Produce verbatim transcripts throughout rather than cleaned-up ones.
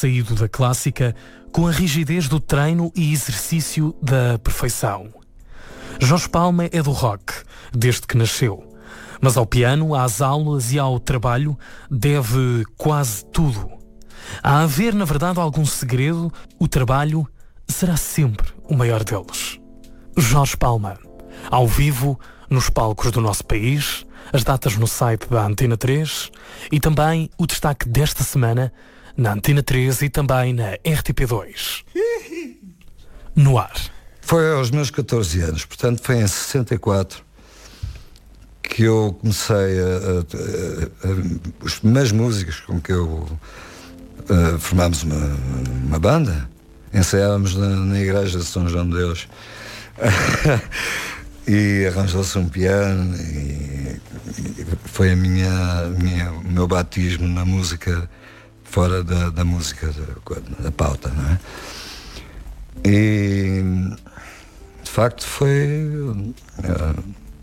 saído da clássica com a rigidez do treino e exercício da perfeição. Jorge Palma é do rock, desde que nasceu. Mas ao piano, às aulas e ao trabalho deve quase tudo. A haver, na verdade, algum segredo, o trabalho será sempre o maior deles. Jorge Palma, ao vivo, nos palcos do nosso país, as datas no site da Antena três e também o destaque desta semana na Antena três e também na R T P dois. No ar. Foi aos meus catorze anos, portanto foi em sessenta e quatro que eu comecei a, a, a, a os primeiros músicos com que eu a, formámos uma, uma banda, ensaiávamos na, na igreja de São João de Deus e arranjou-se um piano e, e foi a minha, minha, o meu batismo na música fora da, da música da, da pauta, não é? E de facto foi uh,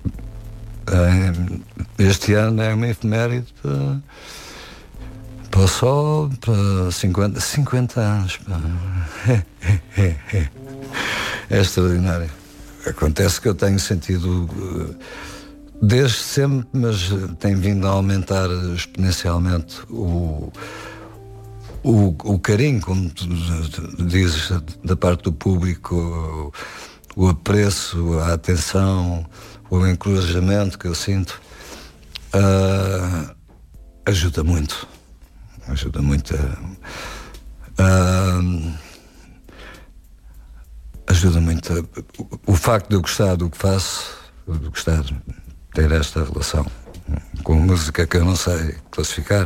uh, este ano é uma efeméride para, para o sol, para cinquenta, cinquenta anos. É, é extraordinário. Acontece que eu tenho sentido uh, desde sempre, mas tem vindo a aumentar exponencialmente o O, o carinho, como tu dizes, da parte do público, o, o apreço, a atenção, o encorajamento que eu sinto, uh, ajuda muito. Ajuda muito a, uh, ajuda muito a, o, o facto de eu gostar do que faço, de gostar de ter esta relação com música que eu não sei classificar,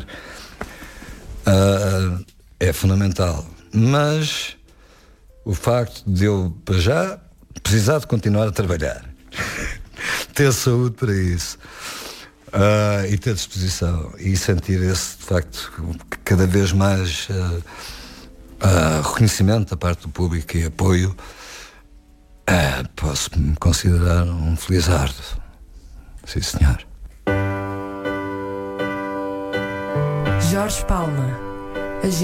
Uh, é fundamental, mas o facto de eu, para já, precisar de continuar a trabalhar, ter saúde para isso, uh, e ter disposição e sentir esse, de facto, cada vez mais uh, uh, reconhecimento da parte do público e apoio, uh, posso me considerar um felizardo. Sim, senhor. Jorge Palma.